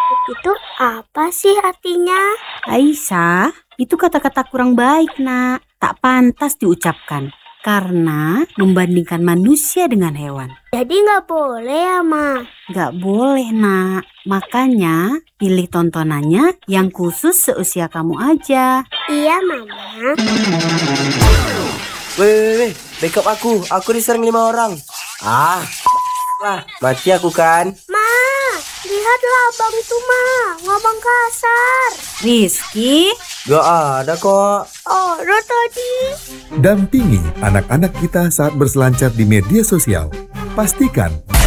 Itu apa sih artinya? Aisyah, itu kata-kata kurang baik, Nak. Tak pantas diucapkan karena membandingkan manusia dengan hewan. Jadi nggak boleh ya, Ma? Gak boleh, Nak. Makanya pilih tontonannya yang khusus seusia kamu aja. Iya, Mama. Weh, backup aku. Aku diserang 5 orang. Mati aku kan? Ma, lihatlah abang itu, Ma. Ngomong kasar. Rizky, Gak ada kok. Oh, tadi. Dampingi anak-anak kita saat berselancar di media sosial. Pastikan